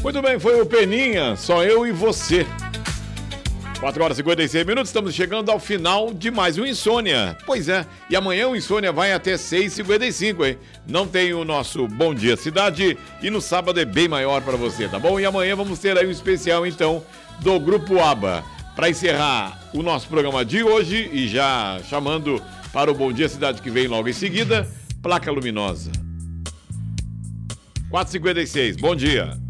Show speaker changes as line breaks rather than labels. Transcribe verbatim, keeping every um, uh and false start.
Muito bem, foi o Peninha, só eu e você. quatro horas e cinquenta e seis minutos, estamos chegando ao final de mais um Insônia. Pois é, e amanhã o Insônia vai até seis e cinquenta e cinco, hein? Não tem o nosso Bom Dia Cidade e no sábado é bem maior para você, tá bom? E amanhã vamos ter aí um especial, então, do Grupo ABBA. Para encerrar o nosso programa de hoje e já chamando para o Bom Dia Cidade que vem logo em seguida, Placa Luminosa. quatro e cinquenta e seis, bom dia.